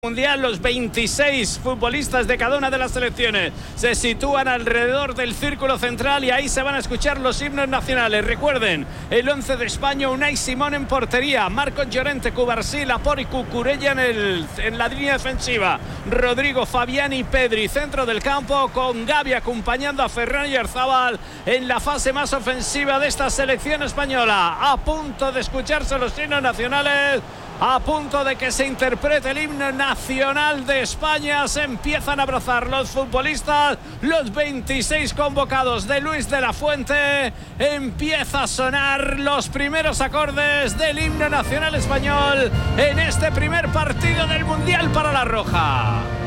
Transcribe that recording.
Mundial, los 26 futbolistas de cada una de las selecciones se sitúan alrededor del círculo central y ahí se van a escuchar los himnos nacionales. Recuerden, el 11 de España: Unai Simón en portería, Marcos Llorente, Cubarsí, Laporte y Cucurella en la línea defensiva, Rodrigo, Fabián y Pedri centro del campo, con Gavi acompañando a Ferran y Oyarzabal en la fase más ofensiva de esta selección española. A punto de escucharse los himnos nacionales, a punto de que se interprete el himno nacional de España. Se empiezan a abrazar los futbolistas, los 26 convocados de Luis de la Fuente. Empieza a sonar los primeros acordes del himno nacional español en este primer partido del Mundial para la Roja.